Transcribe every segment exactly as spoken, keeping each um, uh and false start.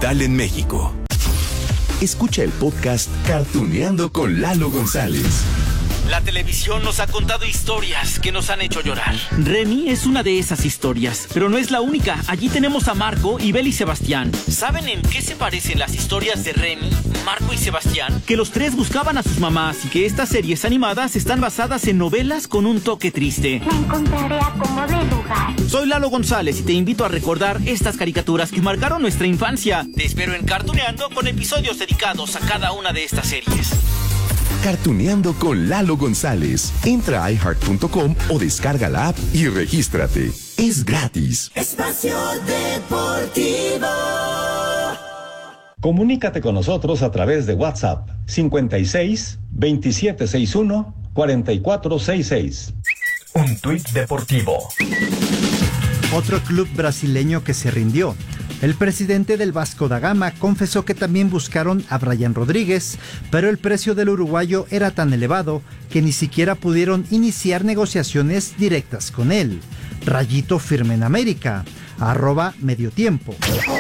digital en México. Escucha el podcast Cartooneando con Lalo González. La televisión nos ha contado historias que nos han hecho llorar. Remy es una de esas historias, pero no es la única. Allí tenemos a Marco, Ibel y Sebastián. ¿Saben en qué se parecen las historias de Remy, Marco y Sebastián? Que los tres buscaban a sus mamás y que estas series animadas están basadas en novelas con un toque triste. Me encontraré a como de lugar. Soy Lalo González y te invito a recordar estas caricaturas que marcaron nuestra infancia. Te espero en Cartooneando con episodios dedicados a cada una de estas series. Cartooneando con Lalo González. Entra a i heart punto com o descarga la app y regístrate. Es gratis. Espacio Deportivo. Comunícate con nosotros a través de WhatsApp cincuenta y seis, veintisiete sesenta y uno, cuarenta y cuatro sesenta y seis. Un tuit deportivo. Otro club brasileño que se rindió. El presidente del Vasco da Gama confesó que también buscaron a Brian Rodríguez, pero el precio del uruguayo era tan elevado que ni siquiera pudieron iniciar negociaciones directas con él. Rayito firme en América, arroba medio tiempo.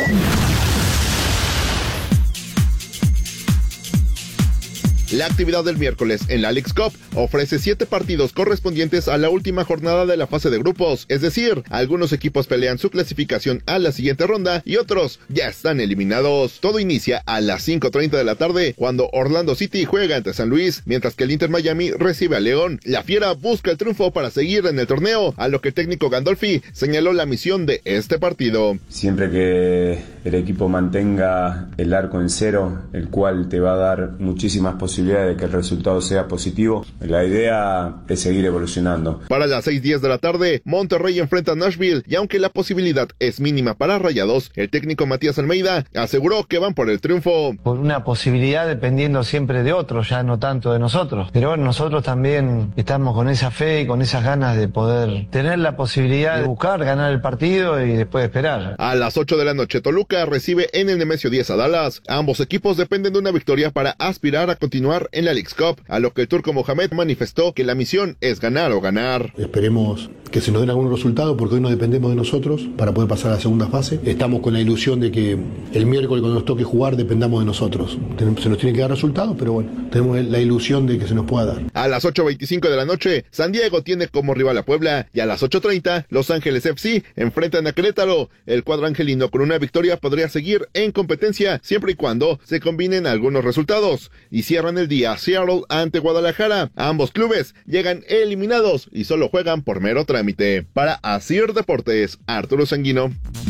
La actividad del miércoles en la Leagues Cup ofrece siete partidos correspondientes a la última jornada de la fase de grupos, es decir, algunos equipos pelean su clasificación a la siguiente ronda y otros ya están eliminados. Todo inicia a las cinco treinta de la tarde cuando Orlando City juega ante San Luis, mientras que el Inter Miami recibe a León. La Fiera busca el triunfo para seguir en el torneo, a lo que el técnico Gandolfi señaló la misión de este partido. Siempre que el equipo mantenga el arco en cero, el cual te va a dar muchísimas posibilidades de que el resultado sea positivo, la idea es seguir evolucionando. Para las seis diez de la tarde, Monterrey enfrenta a Nashville y aunque la posibilidad es mínima para Rayados, el técnico Matías Almeida aseguró que van por el triunfo. Por una posibilidad dependiendo siempre de otros, ya no tanto de nosotros. Pero bueno, nosotros también estamos con esa fe y con esas ganas de poder tener la posibilidad de buscar, ganar el partido y después esperar. A las ocho de la noche, Toluca recibe en el Nemesio diez a Dallas. Ambos equipos dependen de una victoria para aspirar a continuar en la Leagues Cup, a lo que el turco Mohamed manifestó que la misión es ganar o ganar. Esperemos que se nos den algunos resultados porque hoy no dependemos de nosotros para poder pasar a la segunda fase. Estamos con la ilusión de que el miércoles cuando nos toque jugar dependamos de nosotros. Se nos tienen que dar resultados, pero bueno, tenemos la ilusión de que se nos pueda dar. A las ocho veinticinco de la noche, San Diego tiene como rival a Puebla y a las ocho treinta, Los Ángeles F C enfrentan a Querétaro. El cuadro angelino con una victoria podría seguir en competencia siempre y cuando se combinen algunos resultados y cierran el día Seattle ante Guadalajara. Ambos clubes llegan eliminados y solo juegan por mero trámite. Para Asir Deportes, Arturo Sanguino.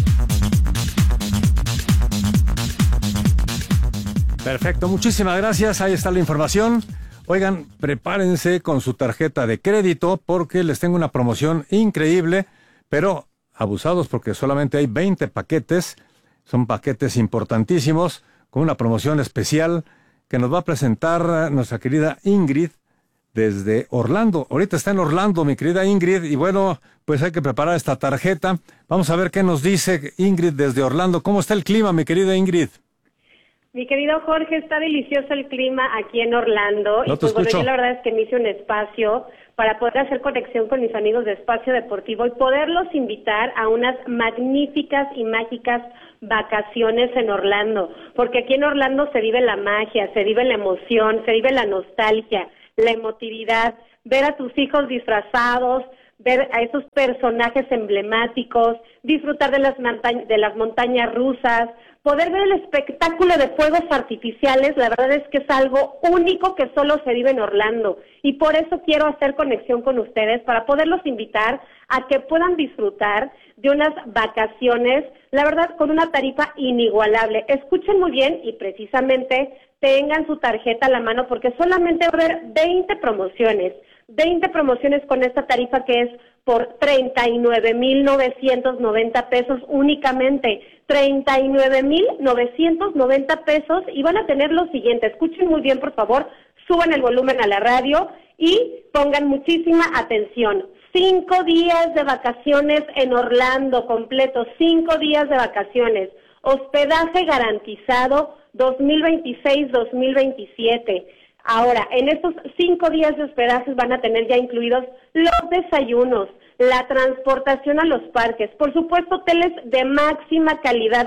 Perfecto, muchísimas gracias. Ahí está la información. Oigan, prepárense con su tarjeta de crédito porque les tengo una promoción increíble, pero abusados porque solamente hay veinte paquetes. Son paquetes importantísimos con una promoción especial que nos va a presentar nuestra querida Ingrid desde Orlando. Ahorita está en Orlando, mi querida Ingrid, y bueno, pues hay que preparar esta tarjeta. Vamos a ver qué nos dice Ingrid desde Orlando. ¿Cómo está el clima, mi querida Ingrid? Mi querido Jorge, está delicioso el clima aquí en Orlando. No y te pues escucho. bueno, yo la verdad es que me hice un espacio para poder hacer conexión con mis amigos de Espacio Deportivo y poderlos invitar a unas magníficas y mágicas vacaciones en Orlando, porque aquí en Orlando se vive la magia, se vive la emoción, se vive la nostalgia, la emotividad, ver a tus hijos disfrazados, ver a esos personajes emblemáticos, disfrutar de las monta- de las montañas rusas, poder ver el espectáculo de fuegos artificiales. La verdad es que es algo único que solo se vive en Orlando y por eso quiero hacer conexión con ustedes para poderlos invitar a que puedan disfrutar de unas vacaciones, la verdad, con una tarifa inigualable. Escuchen muy bien y precisamente tengan su tarjeta a la mano porque solamente va a haber veinte promociones, veinte promociones con esta tarifa que es por treinta y nueve mil novecientos noventa pesos únicamente, treinta y nueve mil novecientos noventa pesos y van a tener lo siguiente, escuchen muy bien por favor, suban el volumen a la radio y pongan muchísima atención. Cinco días de vacaciones en Orlando completo, cinco días de vacaciones, hospedaje garantizado dos mil veintiséis dos mil veintisiete. Ahora, en estos cinco días de hospedaje van a tener ya incluidos los desayunos, la transportación a los parques, por supuesto hoteles de máxima calidad,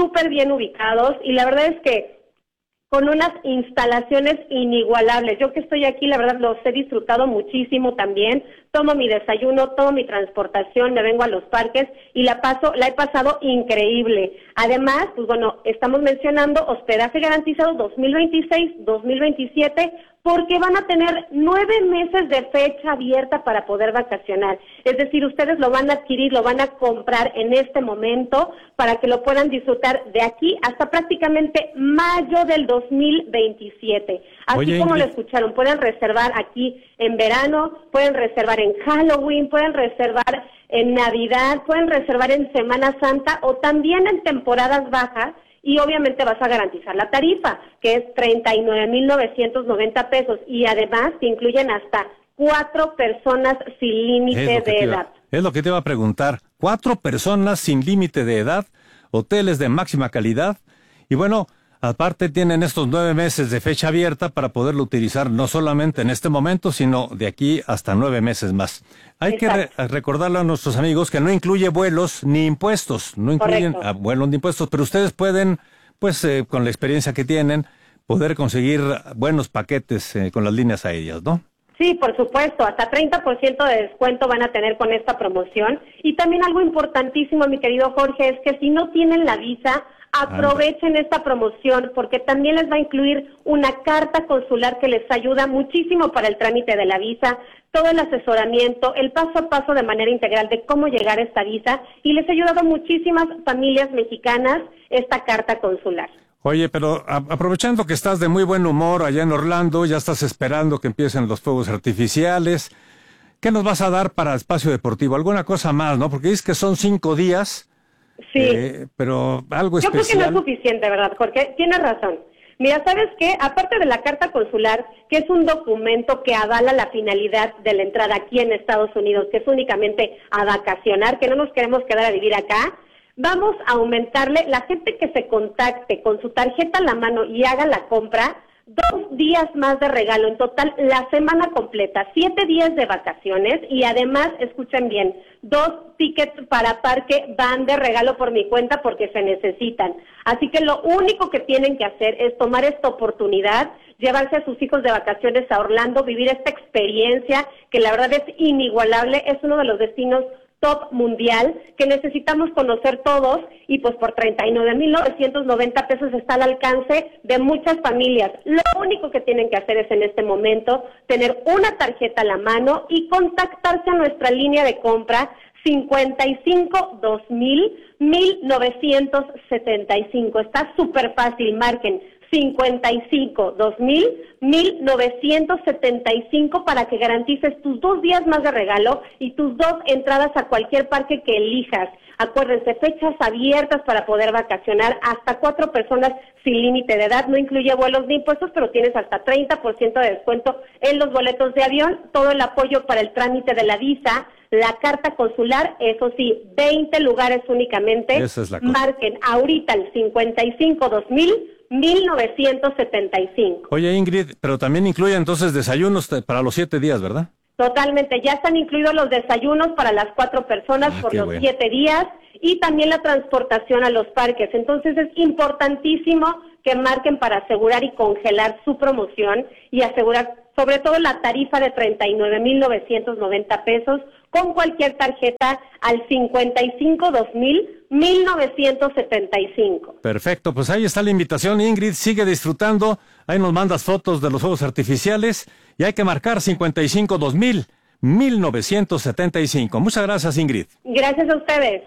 súper bien ubicados y la verdad es que con unas instalaciones inigualables. Yo que estoy aquí, la verdad, los he disfrutado muchísimo también. Tomo mi desayuno, tomo mi transportación, me vengo a los parques y la paso, la he pasado increíble. Además, pues bueno, estamos mencionando hospedaje garantizado dos mil veintiséis, dos mil veintisiete, porque van a tener nueve meses de fecha abierta para poder vacacionar. Es decir, ustedes lo van a adquirir, lo van a comprar en este momento para que lo puedan disfrutar de aquí hasta prácticamente mayo del dos mil veintisiete. Así Oye, como Ingrid, lo escucharon, pueden reservar aquí en verano, pueden reservar en Halloween, pueden reservar en Navidad, pueden reservar en Semana Santa o también en temporadas bajas. Y obviamente vas a garantizar la tarifa, que es treinta y nueve mil novecientos noventa pesos. Y además te incluyen hasta cuatro personas sin límite de edad. Iba, es lo que te iba a preguntar. Cuatro personas sin límite de edad, hoteles de máxima calidad. Y bueno, aparte tienen estos nueve meses de fecha abierta para poderlo utilizar no solamente en este momento, sino de aquí hasta nueve meses más. Hay Exacto. que re recordarle a nuestros amigos que no incluye vuelos ni impuestos, no incluyen ah, vuelos ni impuestos, pero ustedes pueden, pues eh, con la experiencia que tienen, poder conseguir buenos paquetes eh, con las líneas aéreas, ¿no? Sí, por supuesto, hasta treinta por ciento de descuento van a tener con esta promoción. Y también algo importantísimo, mi querido Jorge, es que si no tienen la visa, aprovechen esta promoción porque también les va a incluir una carta consular que les ayuda muchísimo para el trámite de la visa, todo el asesoramiento, el paso a paso de manera integral de cómo llegar a esta visa y les ha ayudado a muchísimas familias mexicanas esta carta consular. Oye, pero a aprovechando que estás de muy buen humor allá en Orlando, ya estás esperando que empiecen los fuegos artificiales, ¿qué nos vas a dar para Espacio Deportivo? ¿Alguna cosa más, no? Porque dices que son cinco días. Sí, eh, pero algo Yo especial. creo que no es suficiente, ¿verdad, Jorge? Tienes razón. Mira, ¿sabes qué? Aparte de la carta consular, que es un documento que avala la finalidad de la entrada aquí en Estados Unidos, que es únicamente a vacacionar, que no nos queremos quedar a vivir acá, vamos a aumentarle la gente que se contacte con su tarjeta a la mano y haga la compra, dos días más de regalo, en total la semana completa, siete días de vacaciones y además, escuchen bien, dos tickets para parque van de regalo por mi cuenta porque se necesitan. Así que lo único que tienen que hacer es tomar esta oportunidad, llevarse a sus hijos de vacaciones a Orlando, vivir esta experiencia que la verdad es inigualable, es uno de los destinos top mundial que necesitamos conocer todos y pues por treinta y nueve mil novecientos noventa pesos está al alcance de muchas familias. Lo único que tienen que hacer es en este momento tener una tarjeta a la mano y contactarse a nuestra línea de compra cincuenta y cinco dos mil mil novecientos setenta y cinco. Está súper fácil, marquen cincuenta y cinco dos mil mil novecientos setenta y cinco para que garantices tus dos días más de regalo y tus dos entradas a cualquier parque que elijas. Acuérdense, fechas abiertas para poder vacacionar, hasta cuatro personas sin límite de edad, no incluye vuelos ni impuestos, pero tienes hasta treinta por ciento de descuento en los boletos de avión, todo el apoyo para el trámite de la visa, la carta consular, eso sí, veinte lugares únicamente. Esa es la cosa. Marquen ahorita el cincuenta y cinco dos mil mil novecientos setenta y cinco. Oye, Ingrid, pero también incluye entonces desayunos para los siete días, ¿verdad? Totalmente, ya están incluidos los desayunos para las cuatro personas Ah, por qué los bueno. siete días y también la transportación a los parques. Entonces es importantísimo que marquen para asegurar y congelar su promoción y asegurar sobre todo la tarifa de treinta y nueve mil novecientos noventa pesos con cualquier tarjeta al cincuenta y cinco dos mil mil novecientos setenta y cinco. Perfecto, pues ahí está la invitación, Ingrid, sigue disfrutando, ahí nos mandas fotos de los fuegos artificiales y hay que marcar cincuenta y cinco dos mil mil novecientos setenta y cinco. Muchas gracias, Ingrid. Gracias a ustedes.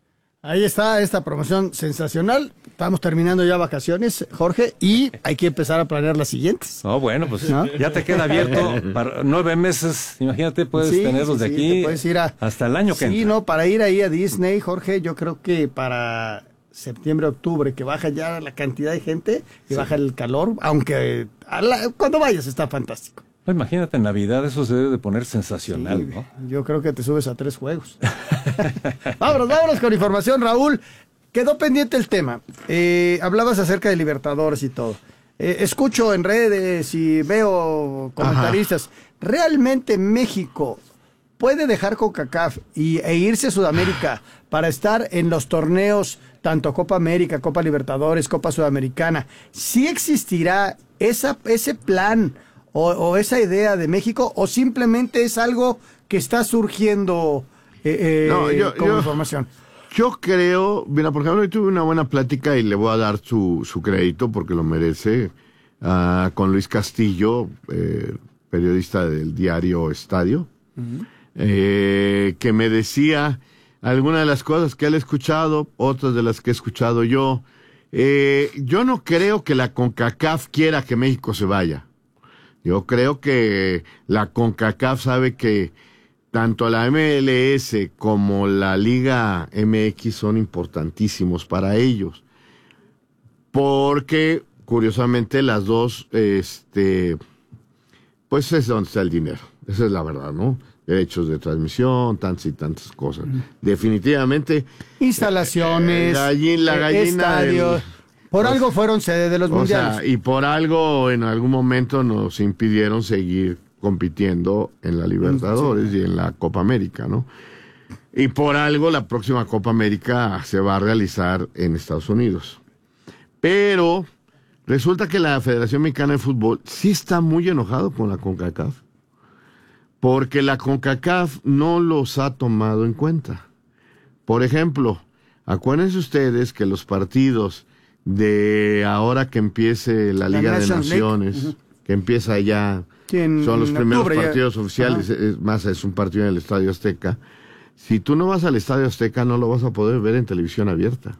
Ahí está esta promoción sensacional. Estamos terminando ya vacaciones, Jorge, y hay que empezar a planear las siguientes. Oh, bueno, pues ¿no? ya te queda abierto para nueve meses. Imagínate, puedes Sí, tenerlos sí, de sí, aquí te puedes ir a- hasta el año que Sí, entra. no, para ir ahí a Disney, Jorge, yo creo que para septiembre, octubre, que baja ya la cantidad de gente y Sí. baja el calor, aunque a la- cuando vayas está fantástico. No, imagínate, en Navidad eso se debe de poner sensacional, ¿no? Yo creo que te subes a tres juegos. vámonos, vámonos con información, Raúl. Quedó pendiente el tema. Eh, hablabas acerca de Libertadores y todo. Eh, escucho en redes y veo comentaristas. ¿Realmente México puede dejar CONCACAF y, e irse a Sudamérica para estar en los torneos tanto Copa América, Copa Libertadores, Copa Sudamericana. ¿Sí existirá esa, ese plan o, o esa idea de México o simplemente es algo que está surgiendo eh, eh, no, yo, como yo, información? Yo creo, mira, por ejemplo, hoy tuve una buena plática y le voy a dar su, su crédito porque lo merece, uh, con Luis Castillo, eh, periodista del diario Estadio, uh-huh. eh, que me decía algunas de las cosas que él ha escuchado, otras de las que he escuchado yo. Eh, yo no creo que la CONCACAF quiera que México se vaya. Yo creo que la CONCACAF sabe que tanto la M L S como la Liga M X son importantísimos para ellos. Porque, curiosamente, las dos, este, pues es donde está el dinero. Esa es la verdad, ¿no? Derechos de transmisión, tantas y tantas cosas. Mm. Definitivamente. Instalaciones, eh, gallin, la gallina estadios. Del, por pues, algo fueron sede de los o mundiales. Sea, y por algo en algún momento nos impidieron seguir compitiendo en la Libertadores sí. y en la Copa América, ¿no? Y por algo la próxima Copa América se va a realizar en Estados Unidos. Pero resulta que la Federación Mexicana de Fútbol sí está muy enojado con la CONCACAF, porque la CONCACAF no los ha tomado en cuenta. Por ejemplo, acuérdense ustedes que los partidos de ahora que empiece la, la Liga de Naciones, uh-huh. que empieza ya... En, son los primeros partidos ya. oficiales, es más, es un partido en el Estadio Azteca. Si tú no vas al Estadio Azteca, no lo vas a poder ver en televisión abierta.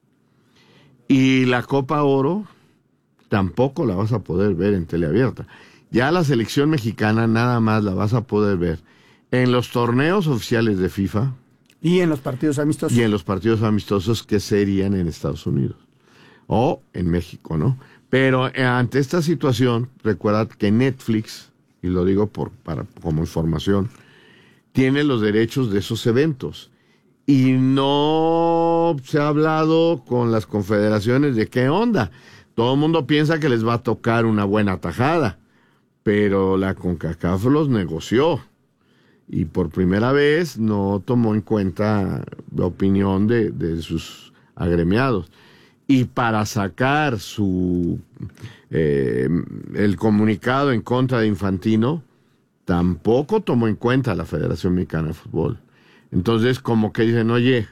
Y la Copa Oro tampoco la vas a poder ver en tele abierta. Ya la selección mexicana nada más la vas a poder ver en los torneos oficiales de FIFA. Y en los partidos amistosos. Y en los partidos amistosos que serían en Estados Unidos. O en México, ¿no? Pero eh, ante esta situación, recuerda que Netflix, y lo digo por, para, como información, tiene los derechos de esos eventos. Y no se ha hablado con las confederaciones de qué onda. Todo el mundo piensa que les va a tocar una buena tajada, pero la CONCACAF los negoció. Y por primera vez no tomó en cuenta la opinión de, de sus agremiados. Y para sacar su eh, el comunicado en contra de Infantino, tampoco tomó en cuenta la Federación Mexicana de Fútbol. Entonces, como que dicen, oye,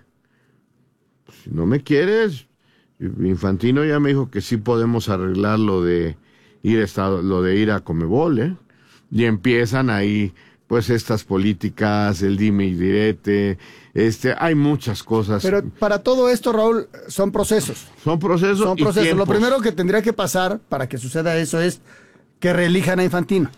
si no me quieres, Infantino ya me dijo que sí podemos arreglar lo de ir a estado, lo de ir a Conmebol, ¿eh? Y empiezan ahí, pues, estas políticas, el dime y direte, este, hay muchas cosas. Pero para todo esto, Raúl, son procesos. Son procesos Son procesos. y tiempos. Lo primero que tendría que pasar para que suceda eso es que reelijan a Infantino.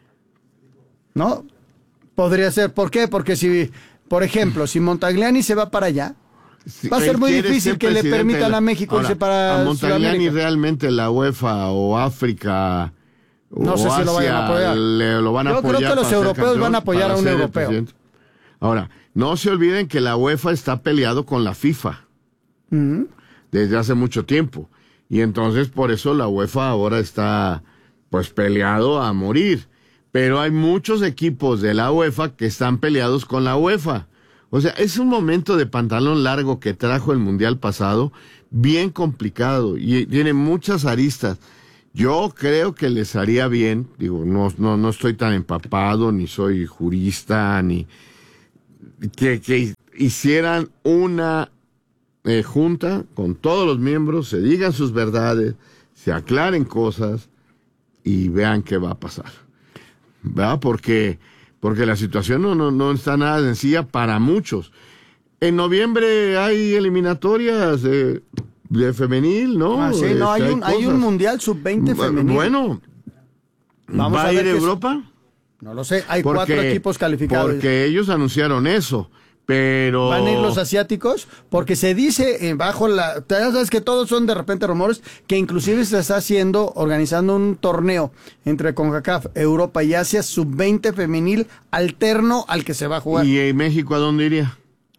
¿No? Podría ser. ¿Por qué? Porque si, por ejemplo, si Montagliani se va para allá, sí, va a ser muy difícil que le permitan la... a México Ahora, irse para a Montagliani realmente la UEFA o África... No sé si lo vayan a apoyar. Le, lo van a Yo apoyar creo que los europeos campeón, van a apoyar a un europeo. Ahora, no se olviden que la UEFA está peleado con la FIFA uh-huh. desde hace mucho tiempo. Y entonces por eso la UEFA ahora está pues peleado a morir. Pero hay muchos equipos de la UEFA que están peleados con la UEFA. O sea, es un momento de pantalón largo que trajo el Mundial pasado, bien complicado y tiene muchas aristas. Yo creo que les haría bien, digo, no, no, no estoy tan empapado, ni soy jurista, ni que, que hicieran una eh, junta con todos los miembros, se digan sus verdades, se aclaren cosas y vean qué va a pasar, ¿verdad? Porque, porque la situación no, no, no está nada sencilla para muchos. En noviembre hay eliminatorias de... de femenil, ¿no? Ah, sí, no, hay, hay un, hay un mundial sub veinte femenil. Bueno, Vamos ¿va a ir a Europa? No lo sé, hay porque, cuatro equipos calificados. Porque ellos anunciaron eso, pero... ¿Van a ir los asiáticos? Porque se dice eh, bajo la... Ya sabes que todos son de repente rumores, que inclusive se está haciendo, organizando un torneo entre CONCACAF, Europa y Asia, sub veinte femenil, alterno al que se va a jugar. ¿Y en México a dónde iría?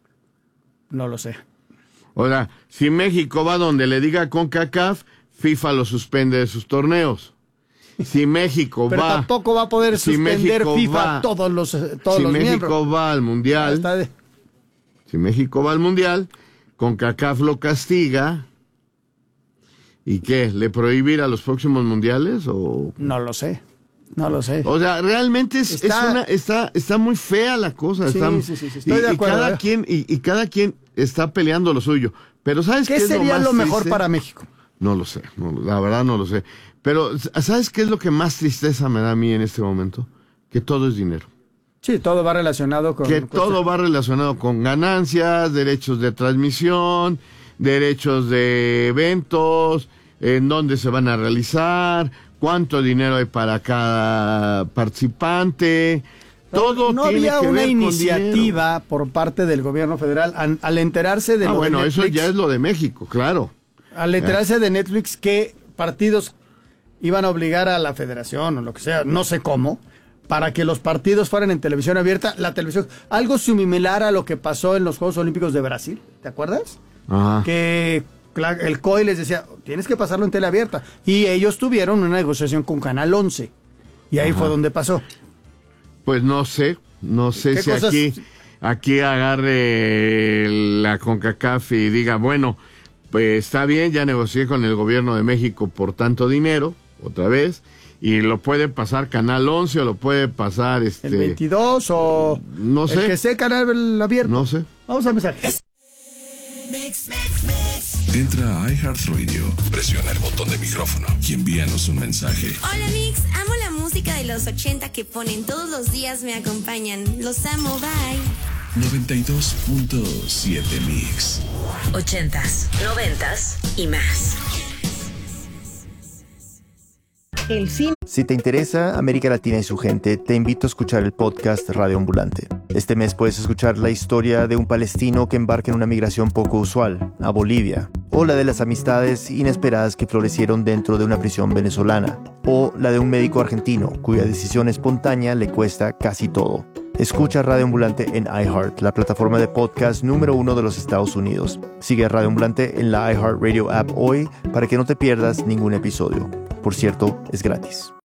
No lo sé. O sea, si México va donde le diga CONCACAF, FIFA lo suspende de sus torneos. Si México Pero va... Pero tampoco va a poder si suspender México FIFA va, todos los, todos si los México miembros. va al Mundial... De... Si México va al Mundial, CONCACAF lo castiga. ¿Y qué? ¿Le prohibir a los próximos mundiales? O... No lo sé. No lo sé. O sea, realmente es, está... es una, está, está muy fea la cosa. Sí, está, sí, sí, sí, estoy y, de acuerdo. Y cada, ¿eh? quien, y, y cada quien está peleando lo suyo. Pero ¿sabes qué, ¿Qué es sería lo, más lo mejor triste? para México? No lo sé, no, la verdad no lo sé. Pero ¿sabes qué es lo que más tristeza me da a mí en este momento? Que todo es dinero. Sí, todo va relacionado con... Que todo va relacionado con ganancias, derechos de transmisión, derechos de eventos, en dónde se van a realizar, cuánto dinero hay para cada participante. Todo no tiene había que una ver con iniciativa dinero. por parte del gobierno federal al, al enterarse de ah, lo bueno, de Netflix, eso ya es lo de México, claro. Al enterarse de Netflix que partidos iban a obligar a la federación o lo que sea, no sé cómo, para que los partidos fueran en televisión abierta, la televisión, algo similar a lo que pasó en los Juegos Olímpicos de Brasil, ¿te acuerdas? Ajá. Que el C O I les decía, tienes que pasarlo en tele abierta, y ellos tuvieron una negociación con Canal once, y ahí Ajá. fue donde pasó. Pues no sé, no sé si cosas... aquí, aquí agarre la CONCACAF y diga, bueno, pues está bien, ya negocié con el gobierno de México por tanto dinero, otra vez, y lo puede pasar Canal once o lo puede pasar este... el veintidós o... No sé. El que sea Canal abierto. No sé. Vamos a mensajes. Entra a iHeartRadio, presiona el botón de micrófono y envíanos un mensaje. Hola Mix, amo la música de los ochenta que ponen todos los días, me acompañan. Los amo, bye. noventa y dos punto siete Mix. Ochentas, noventas y más. El cine. Si te interesa América Latina y su gente, te invito a escuchar el podcast Radio Ambulante. Este mes puedes escuchar la historia de un palestino que embarca en una migración poco usual, a Bolivia, o la de las amistades inesperadas que florecieron dentro de una prisión venezolana, o la de un médico argentino cuya decisión espontánea le cuesta casi todo. Escucha Radio Ambulante en iHeart, la plataforma de podcast número uno de los Estados Unidos. Sigue a Radio Ambulante en la iHeartRadio app hoy para que no te pierdas ningún episodio. Por cierto, es gratis.